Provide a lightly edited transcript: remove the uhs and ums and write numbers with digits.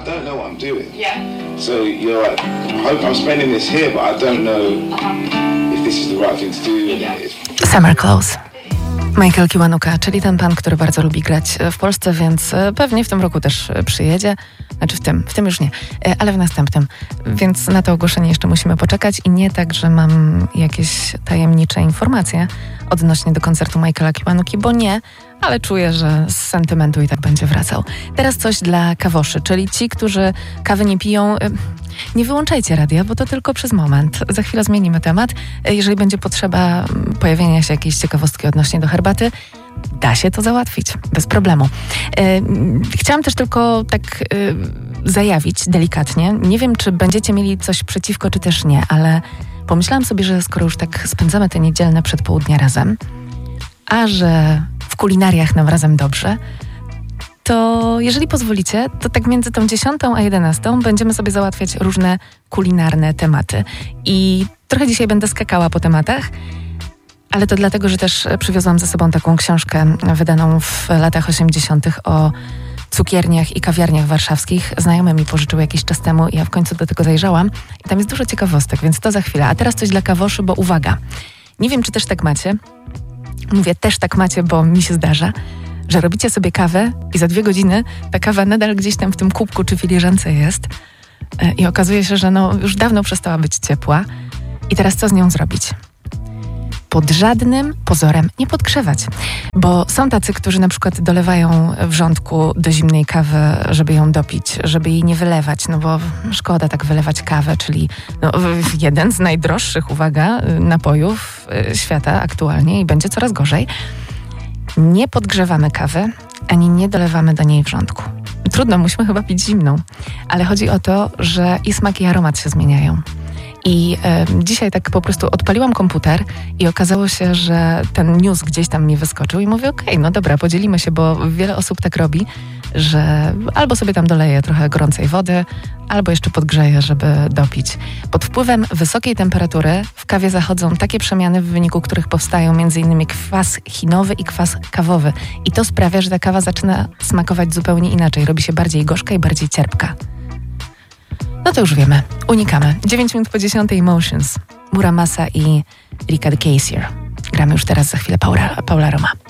I don't know what I'm doing. Yeah. So you're like, I'm spending this here, but I don't know if this is the right thing to do. Summer Clothes. Michael Kiwanuka, czyli ten pan, który bardzo lubi grać w Polsce, więc pewnie w tym roku też przyjedzie. Znaczy w tym już nie, ale w następnym. Więc na to ogłoszenie jeszcze musimy poczekać i nie tak, że mam jakieś tajemnicze informacje odnośnie do koncertu Michaela Kiwanuki, bo nie, ale czuję, że z sentymentu i tak będzie wracał. Teraz coś dla kawoszy, czyli ci, którzy kawy nie piją. Nie wyłączajcie radia, bo to tylko przez moment. Za chwilę zmienimy temat. Jeżeli będzie potrzeba pojawienia się jakiejś ciekawostki odnośnie do herbaty, da się to załatwić, bez problemu. Chciałam też tylko tak zajawić delikatnie. Nie wiem, czy będziecie mieli coś przeciwko, czy też nie, ale pomyślałam sobie, że skoro już tak spędzamy te niedzielne przedpołudnia razem, a że w kulinariach nam razem dobrze, to jeżeli pozwolicie, to tak między tą 10 a 11 będziemy sobie załatwiać różne kulinarne tematy. I trochę dzisiaj będę skakała po tematach, ale to dlatego, że też przywiozłam ze sobą taką książkę wydaną w latach 80. o cukierniach i kawiarniach warszawskich. Znajomy mi pożyczył jakiś czas temu i ja w końcu do tego zajrzałam. I tam jest dużo ciekawostek, więc to za chwilę. A teraz coś dla kawoszy, bo uwaga, nie wiem, czy też tak macie. Mówię, też tak macie, bo mi się zdarza, że robicie sobie kawę i za 2 godziny ta kawa nadal gdzieś tam w tym kubku czy filiżance jest i okazuje się, że już dawno przestała być ciepła. I teraz co z nią zrobić? Pod żadnym pozorem nie podgrzewać. Bo są tacy, którzy na przykład dolewają wrzątku do zimnej kawy, żeby ją dopić, żeby jej nie wylewać, no bo szkoda tak wylewać kawę, czyli jeden z najdroższych, uwaga, napojów świata aktualnie i będzie coraz gorzej. Nie podgrzewamy kawy, ani nie dolewamy do niej wrzątku. Trudno, musimy chyba pić zimną, ale chodzi o to, że i smak, i aromat się zmieniają. I dzisiaj tak po prostu odpaliłam komputer i okazało się, że ten news gdzieś tam mi wyskoczył i mówię, okej, no dobra, podzielimy się, bo wiele osób tak robi, że albo sobie tam doleje trochę gorącej wody, albo jeszcze podgrzeje, żeby dopić. Pod wpływem wysokiej temperatury w kawie zachodzą takie przemiany, w wyniku których powstają m.in. kwas chinowy i kwas kawowy. I to sprawia, że ta kawa zaczyna smakować zupełnie inaczej. Robi się bardziej gorzka i bardziej cierpka. No to już wiemy. Unikamy. 9 minut po 10 Emotions. Muramasa i Rika de Casier. Gramy już teraz za chwilę Paula Roma.